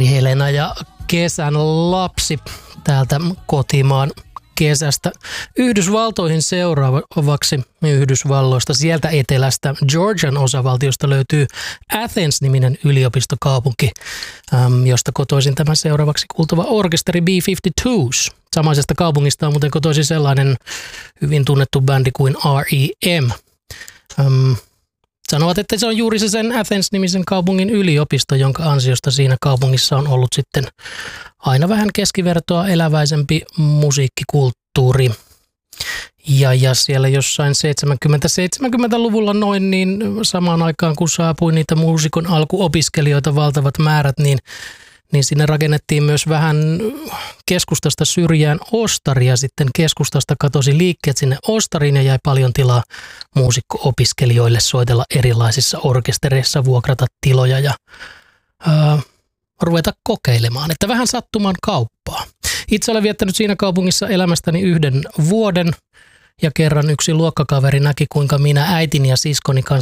Meri Helena ja Kesän lapsi täältä kotimaan kesästä Yhdysvaltoihin seuraavaksi Yhdysvalloista. Sieltä etelästä Georgian osavaltiosta löytyy Athens-niminen yliopistokaupunki, josta kotoisin tämä seuraavaksi kuultava orkesteri B-52s. Samaisesta kaupungista on muuten kotoisin sellainen hyvin tunnettu bändi kuin R.E.M. Sanovat, että se on juuri se sen Athens-nimisen kaupungin yliopisto, jonka ansiosta siinä kaupungissa on ollut sitten aina vähän keskivertoa eläväisempi musiikkikulttuuri. Ja siellä jossain 70-luvulla noin, niin samaan aikaan kun saapui niitä muusikon alkuopiskelijoita valtavat määrät, niin sinne rakennettiin myös vähän keskustasta syrjään ostari ja sitten keskustasta katosi liikkeet sinne ostariin ja jäi paljon tilaa muusikko-opiskelijoille soitella erilaisissa orkestereissa, vuokrata tiloja ja ruveta kokeilemaan, että vähän sattuman kauppaa. Itse olen viettänyt siinä kaupungissa elämästäni 1 vuoden ja kerran yksi luokkakaveri näki, kuinka minä äitini ja siskoni kanssa